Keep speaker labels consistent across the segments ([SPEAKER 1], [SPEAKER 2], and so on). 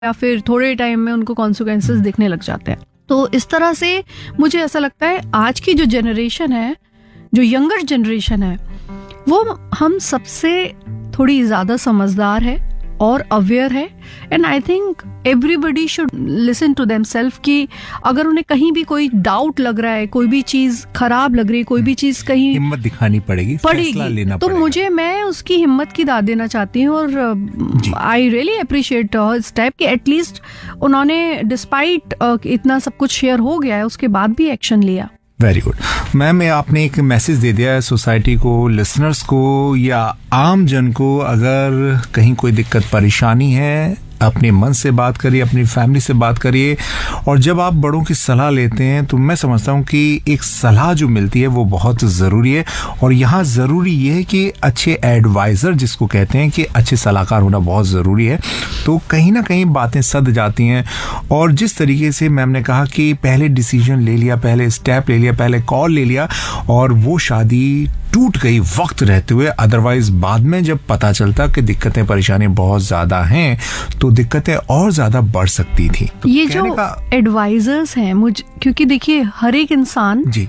[SPEAKER 1] या फिर थोड़े टाइम में उनको कॉन्सिक्वेंसेस दिखने लग जाते हैं। तो इस तरह से मुझे ऐसा लगता है आज की जो जनरेशन है, जो यंगर जनरेशन है, वो हम सबसे थोड़ी ज़्यादा समझदार है और अवेयर है। And I think everybody should listen to themselves कि अगर उन्हें कहीं भी कोई डाउट लग रहा है, कोई भी चीज़ खराब लग रही है, कोई भी चीज़ कहीं
[SPEAKER 2] हिम्मत दिखानी पड़ेगी, फैसला लेना
[SPEAKER 1] तो
[SPEAKER 2] पड़ेगा।
[SPEAKER 1] मैं उसकी हिम्मत की दाद देना चाहती हूँ और आई रियली अप्रिशिएट इस टाइप कि एटलीस्ट उन्होंने डिस्पाइट इतना सब कुछ शेयर हो गया है उसके बाद भी एक्शन लिया।
[SPEAKER 2] वेरी गुड मैम, आपने एक मैसेज दे दिया है सोसाइटी को, लिसनर्स को या आम जन को। अगर कहीं कोई दिक्कत परेशानी है, अपने मन से बात करिए, अपनी फैमिली से बात करिए। और जब आप बड़ों की सलाह लेते हैं तो मैं समझता हूँ कि एक सलाह जो मिलती है वो बहुत ज़रूरी है। और यहाँ ज़रूरी ये है कि अच्छे एडवाइज़र, जिसको कहते हैं कि अच्छे सलाहकार होना बहुत ज़रूरी है। तो कहीं ना कहीं बातें सध जाती हैं। और जिस तरीके से मैम ने कहा कि पहले डिसीजन ले लिया, पहले स्टेप ले लिया, पहले कॉल ले लिया और वो शादी टूट गई वक्त रहते हुए। अदरवाइज बाद में जब पता चलता कि दिक्कतें परेशानियां बहुत ज्यादा हैं तो दिक्कतें और ज्यादा बढ़ सकती थी। तो
[SPEAKER 1] ये जो एडवाइजर्स हैं क्योंकि देखिए हर एक इंसान जी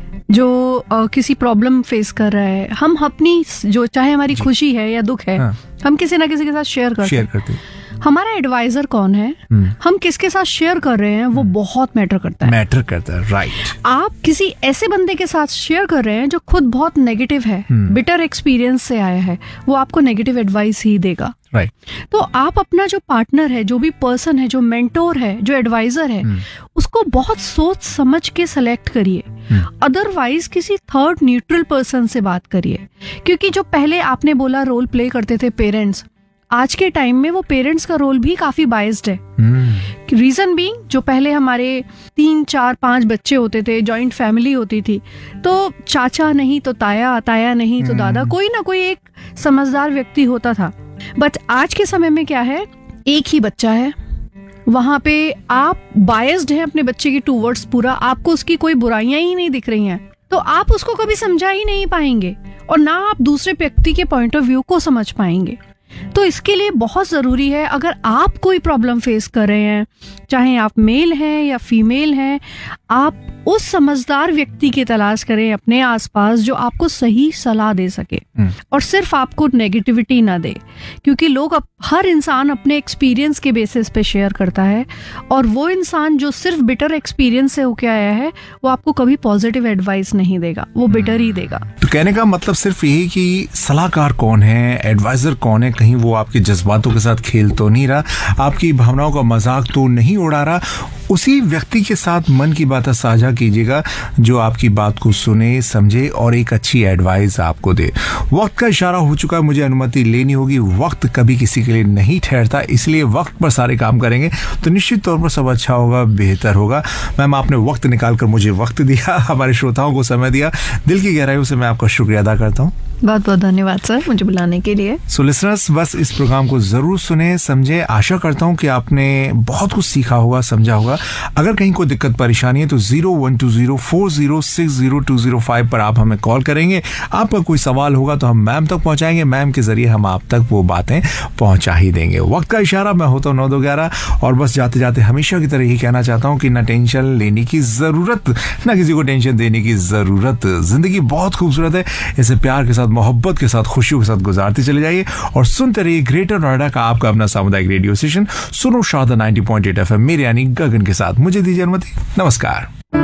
[SPEAKER 1] जो किसी प्रॉब्लम फेस कर रहा है, हम अपनी जो चाहे हमारी खुशी है या दुख है, हम किसी ना किसी के साथ शेयर करते हैं। हमारा एडवाइजर कौन है, हम किसके साथ शेयर कर रहे हैं, वो बहुत मैटर करता है। राइट। आप किसी ऐसे बंदे के साथ शेयर कर रहे हैं जो खुद बहुत नेगेटिव है, बिटर एक्सपीरियंस से आया है, वो आपको नेगेटिव एडवाइस ही देगा।
[SPEAKER 2] राइट।
[SPEAKER 1] तो आप अपना जो पार्टनर है, जो भी पर्सन है, जो मेंटोर है, जो एडवाइजर है, उसको बहुत सोच समझ के सेलेक्ट करिए। अदरवाइज किसी थर्ड न्यूट्रल पर्सन से बात करिए। क्योंकि जो पहले आपने बोला रोल प्ले करते थे पेरेंट्स, आज के टाइम में वो पेरेंट्स का रोल भी काफी बाइस्ड है। रीजन बीइंग, जो पहले हमारे 3, 4, 5 बच्चे होते थे, जॉइंट फैमिली होती थी, तो चाचा नहीं तो ताया, ताया नहीं तो दादा, कोई ना कोई एक समझदार व्यक्ति होता था। बट आज के समय में क्या है, एक ही बच्चा है, वहां पे आप बायस्ड हैं अपने बच्चे की टूवर्ड्स पूरा, आपको उसकी कोई बुराइयां ही नहीं दिख रही हैं, तो आप उसको कभी समझा ही नहीं पाएंगे और ना आप दूसरे व्यक्ति के पॉइंट ऑफ व्यू को समझ पाएंगे। तो इसके लिए बहुत ज़रूरी है, अगर आप कोई प्रॉब्लम फेस कर रहे हैं, चाहे आप मेल हैं या फीमेल हैं, आप उस समझदार व्यक्ति की तलाश करें अपने आसपास जो आपको सही सलाह दे सके और सिर्फ आपको नेगेटिविटी ना दे। क्योंकि हर इंसान अपने एक्सपीरियंस के बेसिस पे शेयर करता है और वो इंसान जो सिर्फ बिटर एक्सपीरियंस से होके आया है वो आपको कभी पॉजिटिव एडवाइस नहीं देगा, वो बिटर ही देगा।
[SPEAKER 2] तो कहने का मतलब सिर्फ यही कि सलाहकार कौन है, एडवाइजर कौन है, कहीं वो आपके जज्बातों के साथ खेल तो नहीं रहा, आपकी भावनाओं का मजाक तो नहीं उड़ा रहा। उसी व्यक्ति के साथ मन की बातें साझा कीजिएगा जो आपकी बात को सुने, समझे और एक अच्छी एडवाइस आपको दे। वक्त का इशारा हो चुका है, मुझे अनुमति लेनी होगी। वक्त कभी किसी के लिए नहीं ठहरता, इसलिए वक्त पर सारे काम करेंगे तो निश्चित तौर पर सब अच्छा होगा, बेहतर होगा। मैम, आपने वक्त निकाल कर मुझे वक्त दिया, हमारे श्रोताओं को समय दिया, दिल की गहराइयों से मैं आपका शुक्रिया अदा करता हूँ।
[SPEAKER 1] बहुत बहुत धन्यवाद सर मुझे बुलाने के लिए।
[SPEAKER 2] सो लिसनर्स, बस इस प्रोग्राम को जरूर सुने, समझे। आशा करता हूँ कि आपने बहुत कुछ सीखा होगा, समझा होगा। अगर कहीं कोई दिक्कत परेशानी है तो 012040602005 पर आप हमें कॉल करेंगे। आपका कोई सवाल होगा तो हम मैम तक पहुंचाएंगे, मैम के जरिए हम आप तक वो बातें पहुंचा ही देंगे। वक्त का इशारा, मैं होता हूँ 9-2-11 और बस जाते जाते हमेशा की तरह ही कहना चाहता हूँ कि ना टेंशन लेने की जरूरत, ना किसी को टेंशन देने की जरूरत। जिंदगी बहुत खूबसूरत है, इसे प्यार के साथ, मोहब्बत के साथ, खुशियों के साथ गुजारते चले जाइए और सुनते रहिए ग्रेटर नोएडा का आपका अपना सामुदायिक रेडियो स्टेशन सुनो शारदा 90.8 FM, मेरे यानी गगन के साथ। मुझे दीजिए अनुमति, नमस्कार।